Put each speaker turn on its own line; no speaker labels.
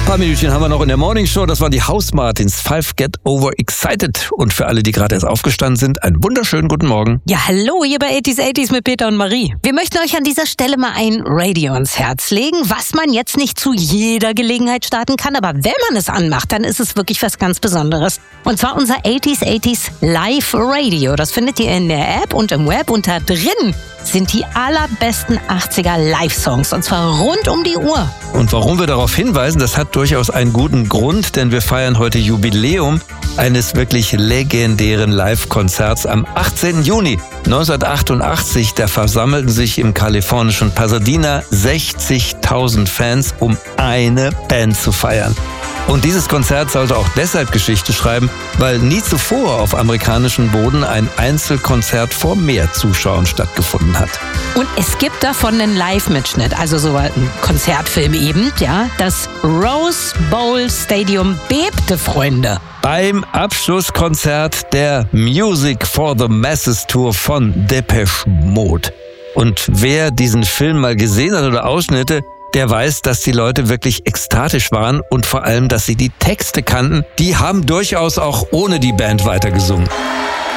Ein paar Minütchen haben wir noch in der Morning Show. Das waren die House Martins, 5 Get Over Excited. Und für alle, die gerade erst aufgestanden sind, einen wunderschönen guten Morgen.
Ja, hallo, hier bei 80s mit Peter und Marie. Wir möchten euch an dieser Stelle mal ein Radio ans Herz legen, was man jetzt nicht zu jeder Gelegenheit starten kann. Aber wenn man es anmacht, dann ist es wirklich was ganz Besonderes. Und zwar unser 80s Live Radio. Das findet ihr in der App und im Web. Und da drin sind die allerbesten 80er Live-Songs. Und zwar rund um die Uhr.
Und warum wir darauf hinweisen, das hat durchaus einen guten Grund, denn wir feiern heute Jubiläum eines wirklich legendären Live-Konzerts am 18. Juni 1988. Da versammelten sich im kalifornischen Pasadena 60.000 Fans, um eine Band zu feiern. Und dieses Konzert sollte auch deshalb Geschichte schreiben, weil nie zuvor auf amerikanischem Boden ein Einzelkonzert vor mehr Zuschauern stattgefunden hat.
Und es gibt davon einen Live-Mitschnitt, also so ein Konzertfilm eben, ja. Das Rose Bowl Stadium bebte, Freunde.
Beim Abschlusskonzert der Music for the Masses Tour von Depeche Mode. Und wer diesen Film mal gesehen hat oder Ausschnitte, der weiß, dass die Leute wirklich ekstatisch waren und vor allem, dass sie die Texte kannten. Die haben durchaus auch ohne die Band weitergesungen.